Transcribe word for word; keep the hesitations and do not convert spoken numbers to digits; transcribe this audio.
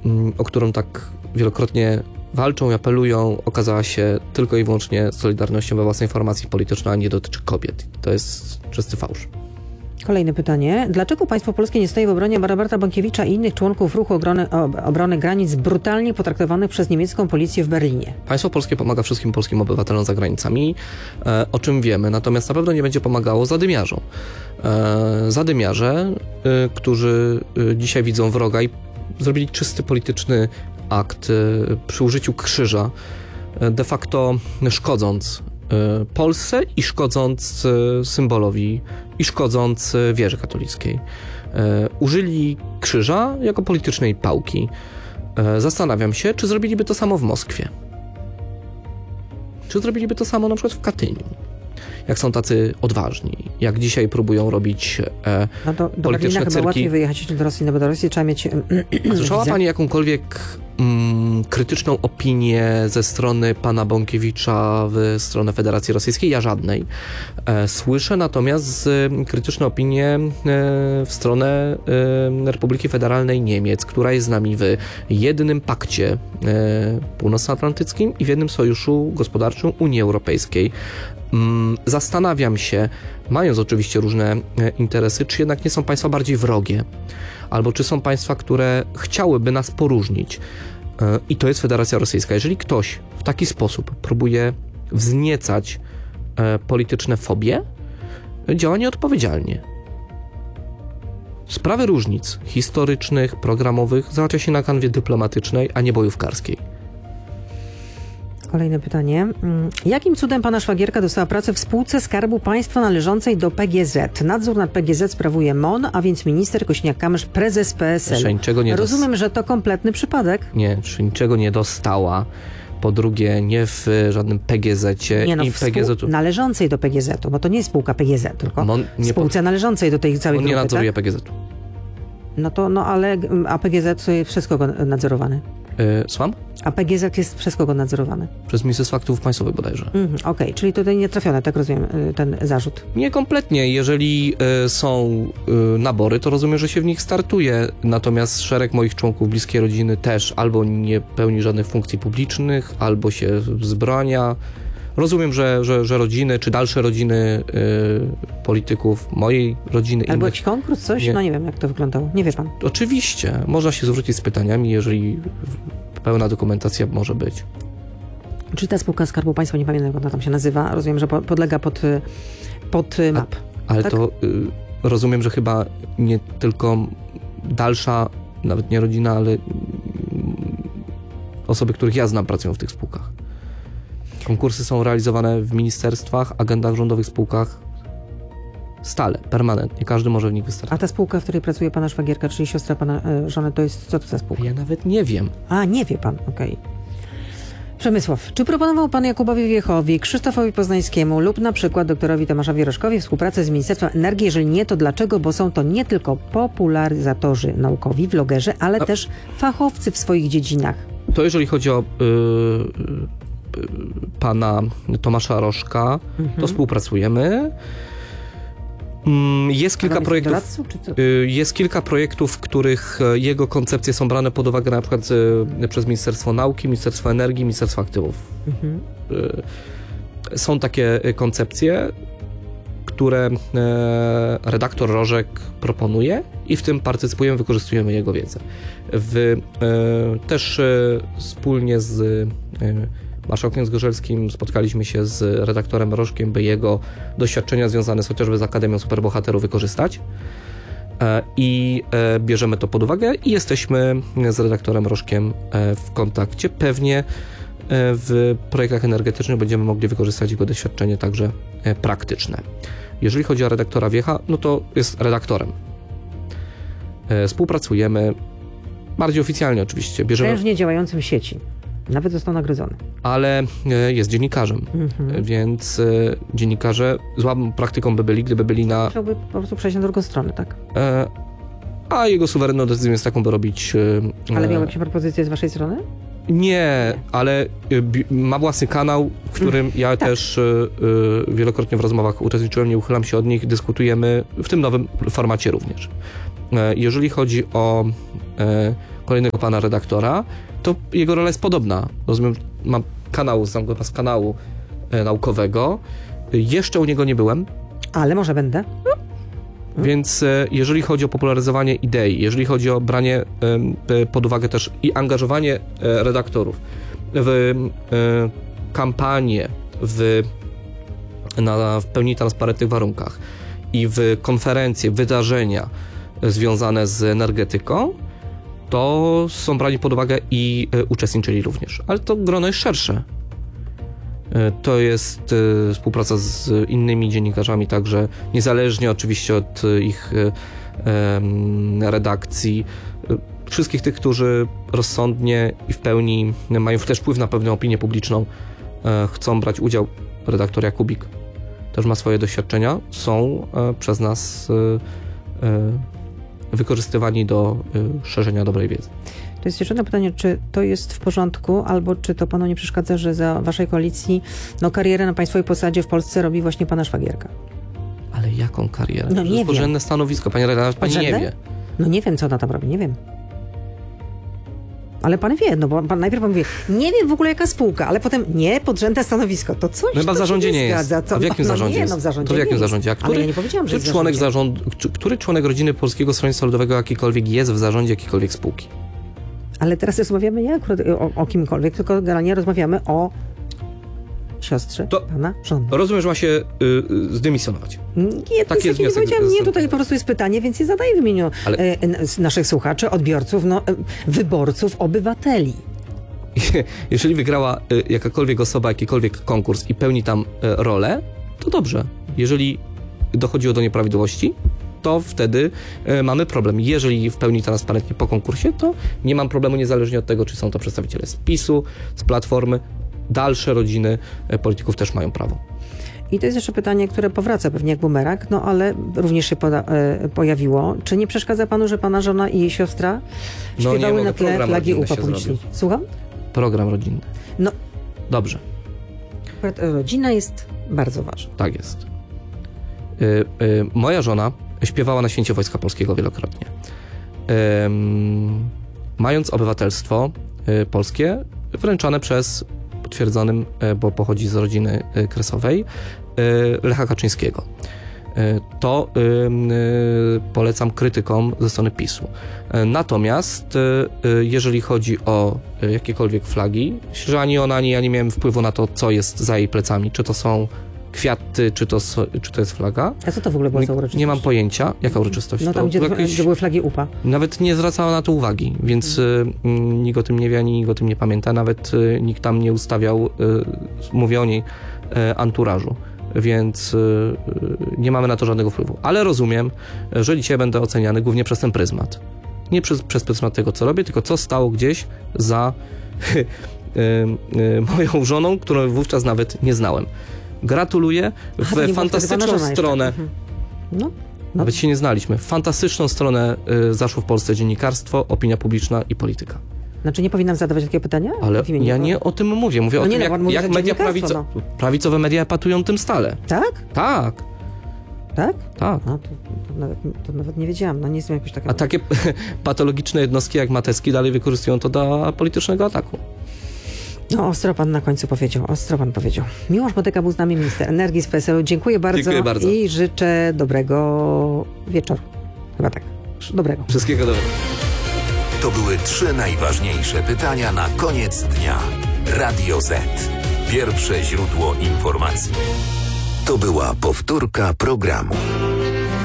o którą tak wielokrotnie walczą i apelują, okazała się tylko i wyłącznie solidarnością we własnej formacji politycznej, a nie dotyczy kobiet. To jest czysty fałsz. Kolejne pytanie. Dlaczego państwo polskie nie stoi w obronie Roberta Bąkiewicza i innych członków ruchu obrony, obrony granic brutalnie potraktowanych przez niemiecką policję w Berlinie? Państwo polskie pomaga wszystkim polskim obywatelom za granicami, e, o czym wiemy, natomiast na pewno nie będzie pomagało zadymiarzom. E, zadymiarze, e, którzy e, dzisiaj widzą wroga i zrobili czysty polityczny akt e, przy użyciu krzyża, e, de facto szkodząc Polsce i szkodząc symbolowi i szkodząc wierze katolickiej. Użyli krzyża jako politycznej pałki. Zastanawiam się, czy zrobiliby to samo w Moskwie. Czy zrobiliby to samo na przykład w Katyniu. Jak są tacy odważni, jak dzisiaj próbują robić e, no do, do polityczne Berlina cyrki. Chyba łatwiej wyjechać niż do Rosji, no bo do Rosji trzeba mieć... Słyszała Pani jakąkolwiek mm, krytyczną opinię ze strony pana Bąkiewicza w stronę Federacji Rosyjskiej? Ja żadnej. E, słyszę natomiast e, krytyczne opinie e, w stronę e, Republiki Federalnej Niemiec, która jest z nami w jednym pakcie e, północnoatlantyckim i w jednym sojuszu gospodarczym Unii Europejskiej. Zastanawiam się, mając oczywiście różne interesy, czy jednak nie są państwa bardziej wrogie, albo czy są państwa, które chciałyby nas poróżnić. I to jest Federacja Rosyjska. Jeżeli ktoś w taki sposób próbuje wzniecać polityczne fobie, działa nieodpowiedzialnie. Sprawy różnic historycznych, programowych załatwia się na kanwie dyplomatycznej, a nie bojówkarskiej. Kolejne pytanie. Jakim cudem pana szwagierka dostała pracę w spółce Skarbu Państwa należącej do P G Z? Nadzór nad P G Z sprawuje M O N, a więc minister Kosiniak-Kamysz, prezes P S L. Jeszcze niczego nie Rozumiem, dos- że to kompletny przypadek. Nie, czy niczego nie dostała. Po drugie, nie w żadnym P G Z-cie. Nie no, i w P G Z-u. należącej do P G Z-u, bo to nie jest spółka P G Z, tylko On w spółce pod... należącej do tej całej On grupy, nie nadzoruje tak? P G Z-u. No to, no ale, a P G Z jest przez kogo nadzorowany? Yy, słucham? A P G Z jest przez kogo nadzorowany? Przez Ministerstwo Aktywów Państwowych bodajże. Mhm, Okej, okay. Czyli tutaj nie trafione, tak rozumiem, ten zarzut. Nie kompletnie. Jeżeli y, są y, nabory, to rozumiem, że się w nich startuje. Natomiast szereg moich członków bliskiej rodziny też albo nie pełni żadnych funkcji publicznych, albo się wzbrania. Rozumiem, że, że, że rodziny, czy dalsze rodziny y, polityków, mojej rodziny... Albo innych, jakiś konkurs, coś? Nie. No nie wiem, jak to wyglądało. Nie wie pan. Oczywiście. Można się zwrócić z pytaniami, jeżeli pełna dokumentacja może być. Czy ta spółka Skarbu Państwa, nie pamiętam, jak ona tam się nazywa, rozumiem, że podlega pod, pod M A P. A, ale tak? to y, rozumiem, że chyba nie tylko dalsza, nawet nie rodzina, ale y, osoby, których ja znam, pracują w tych spółkach. Konkursy są realizowane w ministerstwach, agendach rządowych, spółkach stale, permanentnie. Każdy może w nich wystartować. A ta spółka, w której pracuje pana szwagierka, czyli siostra pana y, żony, to jest co to za spółka? Ja nawet nie wiem. A, nie wie pan, okej. Okay. Przemysław, czy proponował pan Jakubowi Wiechowi, Krzysztofowi Poznańskiemu lub na przykład doktorowi Tomaszowi Rożkowi współpracę z Ministerstwem Energii? Jeżeli nie, to dlaczego? Bo są to nie tylko popularyzatorzy naukowi, vlogerzy, ale A... też fachowcy w swoich dziedzinach. To jeżeli chodzi o y, y, pana Tomasza Rożka, mhm. to współpracujemy. Jest kilka projektów, doradców, czy co? jest kilka projektów, w których jego koncepcje są brane pod uwagę na przykład przez Ministerstwo Nauki, Ministerstwo Energii, Ministerstwo Aktywów. Mhm. Są takie koncepcje, które redaktor Rożek proponuje i w tym partycypujemy, wykorzystujemy jego wiedzę. W, też wspólnie z marszałkiem Zgorzelskim spotkaliśmy się z redaktorem Rożkiem, by jego doświadczenia związane chociażby z Akademią Superbohaterów wykorzystać i bierzemy to pod uwagę i jesteśmy z redaktorem Rożkiem w kontakcie. Pewnie w projektach energetycznych będziemy mogli wykorzystać jego doświadczenie także praktyczne. Jeżeli chodzi o redaktora Wiecha, no to jest redaktorem. Współpracujemy bardziej oficjalnie oczywiście. Bierzemy... Prężnie działającym w sieci. Nawet został nagrodzony. Ale jest dziennikarzem, mhm. więc dziennikarze złą praktyką by byli, gdyby byli na... Musiałby po prostu przejść na drugą stronę, tak? E, a jego suwerenną decyzją jest taką, by robić... E, ale miał jakieś propozycje z waszej strony? Nie, ale ma własny kanał, w którym mm, ja tak. też e, wielokrotnie w rozmowach uczestniczyłem, nie uchylam się od nich, dyskutujemy w tym nowym formacie również. E, jeżeli chodzi o... E, kolejnego pana redaktora, to jego rola jest podobna. Rozumiem, mam kanał, znam go z kanału e, naukowego. Jeszcze u niego nie byłem. Ale może będę. Więc e, jeżeli chodzi o popularyzowanie idei, jeżeli chodzi o branie e, pod uwagę też i angażowanie e, redaktorów w e, kampanię, w, na, w pełni transparentnych warunkach i w konferencje, wydarzenia związane z energetyką, to są brani pod uwagę i e, uczestniczyli również. Ale to grono jest szersze. E, to jest e, współpraca z innymi dziennikarzami, także niezależnie oczywiście od ich e, e, redakcji, e, wszystkich tych, którzy rozsądnie i w pełni mają też wpływ na pewną opinię publiczną, e, chcą brać udział. Redaktor Jakubik też ma swoje doświadczenia, są e, przez nas e, e, wykorzystywani do y, szerzenia dobrej wiedzy. To jest jeszcze jedno pytanie, czy to jest w porządku, albo czy to panu nie przeszkadza, że za waszej koalicji no, karierę na państwowej posadzie w Polsce robi właśnie pana szwagierka? Ale jaką karierę? No nie wiem. Podrzędne stanowisko, pani redaktor, pani nie wie. No nie wiem, co ona tam robi, nie wiem. Ale pan wie, no bo pan najpierw pan mówi, nie wiem w ogóle jaka spółka, ale potem nie, podrzędne stanowisko, to coś no chyba w zarządzie nie jest. To, A w jakim no, zarządzie nie, jest? No w zarządzie to w jakim jest. zarządzie? A który, ale ja nie powiedziałam, że który członek zarządu, który członek rodziny Polskiego Stronnictwa Ludowego jakikolwiek jest w zarządzie jakiejkolwiek spółki? Ale teraz rozmawiamy nie akurat o, o kimkolwiek, tylko generalnie rozmawiamy o siostrze to pana żony. Rozumiem, że ma się y, y, zdymisjonować. Nie, to tak jest nie powiedziałam. Nie, tutaj po prostu jest pytanie, więc je zadaję w imieniu Ale... y, naszych słuchaczy, odbiorców, no, y, wyborców, obywateli. Jeżeli wygrała y, jakakolwiek osoba, jakikolwiek konkurs i pełni tam y, rolę, to dobrze. Jeżeli dochodziło do nieprawidłowości, to wtedy y, mamy problem. Jeżeli w pełni transparentnie po konkursie, to nie mam problemu niezależnie od tego, czy są to przedstawiciele z PiSu, z Platformy. Dalsze rodziny y, polityków też mają prawo. I to jest jeszcze pytanie, które powraca pewnie jak bumerang, no ale również się poda, y, pojawiło. Czy nie przeszkadza panu, że pana żona i jej siostra śpiewały no nie, na tle flagi U P A publicznej? Słucham? Program rodzinny. No. Dobrze. Rodzina jest bardzo ważna. Tak jest. Y, y, moja żona śpiewała na Święcie Wojska Polskiego wielokrotnie. Y, mając obywatelstwo y, polskie, wręczane przez potwierdzonym, y, bo pochodzi z rodziny y, kresowej, y, Lecha Kaczyńskiego. To y, y, polecam krytykom ze strony PiSu. Natomiast y, jeżeli chodzi o jakiekolwiek flagi, myślę, że ani ona, ani ja nie miałem wpływu na to, co jest za jej plecami. Czy to są kwiaty, czy to, czy to jest flaga. A co to w ogóle było za uroczystość? Nie mam pojęcia, jaka uroczystość. No tam, to gdzie, jakieś... gdzie były flagi U P A. Nawet nie zwracała na to uwagi, więc hmm. y, nikt o tym nie wie, ani nikt o tym nie pamięta. Nawet y, nikt tam nie ustawiał, y, mówię o niej, y, anturażu. Więc y, nie mamy na to żadnego wpływu. Ale rozumiem, że dzisiaj będę oceniany głównie przez ten pryzmat. Nie przez, przez pryzmat tego, co robię, tylko co stało gdzieś za y, y, moją żoną, którą wówczas nawet nie znałem. Gratuluję. Aha, w fantastyczną stronę. Mhm. No, no. Nawet się nie znaliśmy. Fantastyczną stronę y, zaszło w Polsce dziennikarstwo, opinia publiczna i polityka. Znaczy nie powinnam zadawać takiego pytania? Ale ja nie o tym mówię. Mówię no o tym, nie, jak, mówię, jak media prawico... no. prawicowe media epatują tym stale. Tak? Tak. Tak? Tak. No, to, to, nawet, to nawet nie wiedziałam. No nie jestem jakoś taka... A takie patologiczne jednostki jak Matecki dalej wykorzystują to do politycznego ataku. No ostro pan na końcu powiedział. Ostro pan powiedział. Miłosz Motyka był z nami, minister energii z P S L u. Dziękuję bardzo. Dziękuję bardzo. I życzę dobrego wieczoru. Chyba tak. Dobrego. Wszystkiego dobrego. To były trzy najważniejsze pytania na koniec dnia. Radio Z. Pierwsze źródło informacji. To była powtórka programu.